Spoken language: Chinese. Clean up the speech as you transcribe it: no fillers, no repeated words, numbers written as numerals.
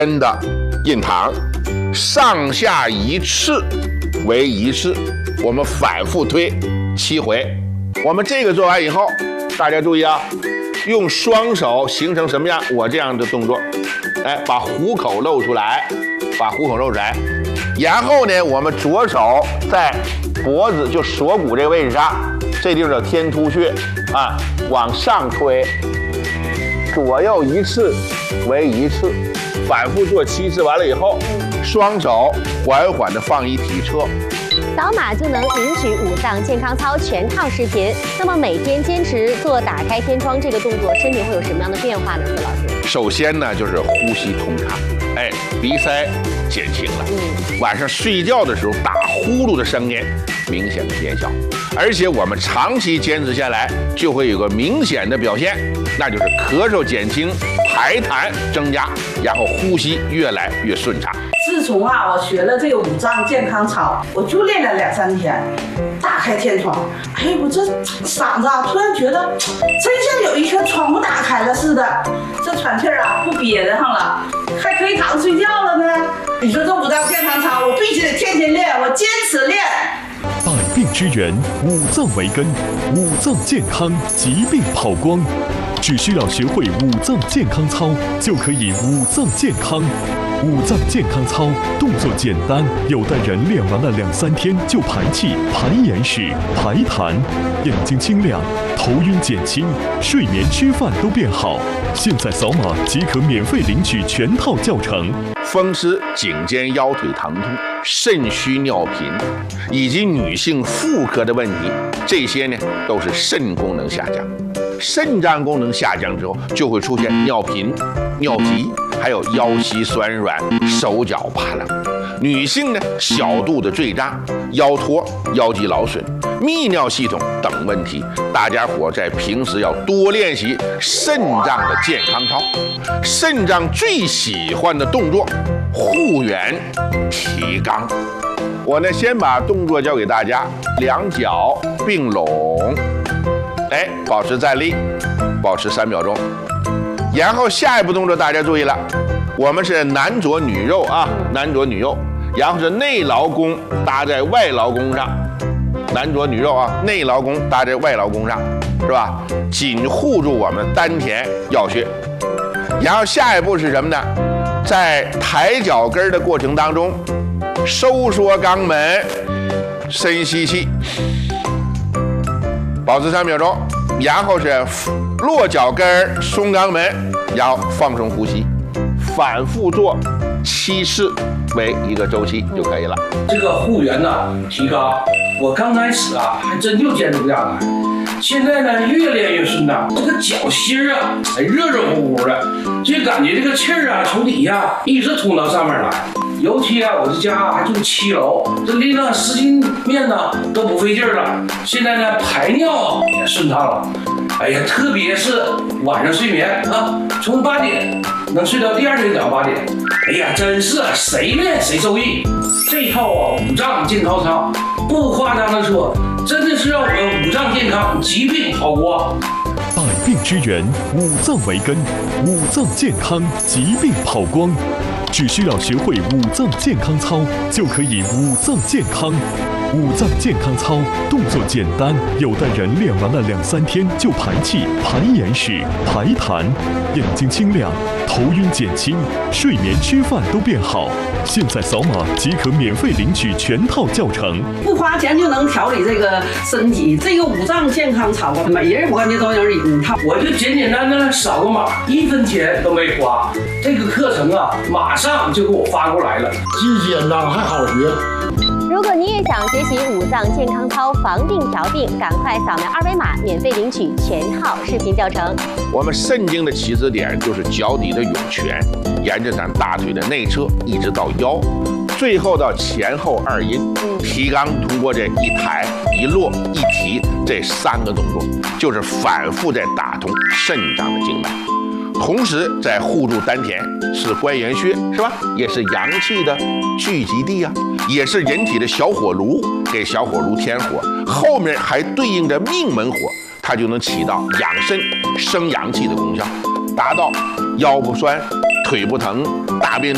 的印堂，上下一次为一次，我们反复推7回。我们这个做完以后，大家注意啊，用双手形成什么样？我这样的动作，哎，把虎口露出来，把虎口露出来。然后呢，我们左手在脖子就锁骨这个位置上，这地方叫天突穴啊，往上推，左右一次为一次，反复做7次。完了以后，双手缓缓地放一体侧。 扫码就能领取五脏健康操全套视频。那么每天坚持做打开天窗这个动作，身体会有什么样的变化呢？何老师？ 首先呢，就是呼吸通畅，哎，鼻塞减轻了。晚上睡觉的时候打呼噜的声音明显的减小，而且我们长期坚持下来，就会有个明显的表现，那就是咳嗽减轻，排痰增加，然后呼吸越来越顺畅。 自从我学了这个五脏健康操，我就练了2、3天，打开天窗，哎，我这嗓子突然觉得真像有一圈窗户打开了似的，这喘气不憋得上了，还可以躺着睡觉了呢。你说这五脏健康操，我必须得天天练，我坚持练。 百病之源，五脏为根，五脏健康，疾病跑光。只需要学会五脏健康操，就可以五脏健康。五脏健康操动作简单，有的人练完了2、3天就排气、排眼屎、排痰，眼睛清亮，头晕减轻，睡眠吃饭都变好。现在扫码即可免费领取全套教程。 风湿、颈肩腰腿疼痛、肾虚尿频，以及女性妇科的问题，这些呢都是肾功能下降。肾脏功能下降之后，就会出现尿频、尿急，还有腰膝酸软、手脚发冷。女性呢，小肚子坠胀、腰托、腰肌劳损、泌尿系统等问题，大家伙在平时要多练习肾脏的健康操。肾脏最喜欢的动作，护圆、提肛。我呢，先把动作教给大家，两脚并拢。哎，保持站立，保持3秒钟。然后下一步动作大家注意了，我们是男左女右啊，男左女右，然后是内劳宫搭在外劳宫上，男左女右啊，内劳宫搭在外劳宫上，是吧？紧护住我们丹田要穴。然后下一步是什么呢？在抬脚跟的过程当中，收缩肛门，深吸气。保持3秒钟，然后是落脚跟松肛门，然后放松呼吸，反复做7次为一个周期就可以了。 这个护圆提肛，我刚开始还真就坚持不下来，现在呢越练越顺畅，这个脚心热热乎乎的，就感觉这个气儿从底下一直通到上面来。尤其我这家还住7楼，这拎上10斤面都不费劲了。现在呢排尿也顺畅了。哎呀，特别是晚上睡眠从8点能睡到第2天早上8点。哎呀，真是谁练谁受益。这套五脏健康操，不夸张的说，真的是让我们五脏健康，疾病跑光。 百病之源，五脏为根，五脏健康，疾病跑光。只需要学会五脏健康操，就可以五脏健康。五脏健康操动作简单，有的人练完了2、3天就排气、排眼屎、排痰，眼睛清亮，头晕减轻，睡眠吃饭都变好。现在扫码即可免费领取全套教程， 不花钱就能调理这个身体。这个五脏健康操，每人我感觉都有一套。 我就简简单单扫个码，1分钱都没花。这个课程马上就给我发过来了， 既简单还好学。 如果你也想学习五脏健康操防病调病，赶快扫描2维码，免费领取全套视频教程。 我们肾经的起始点就是脚底的涌泉，沿着咱大腿的内侧一直到腰，最后到前后2阴。提肛通过这一抬一落一提这3个动作，就是反复在打通肾脏的经脉。同时在护住丹田，是关元穴，是吧？也是阳气的聚集地啊，也是人体的小火炉，给小火炉添火。后面还对应着命门火，它就能起到养肾生阳气的功效，达到腰不酸、腿不疼、大便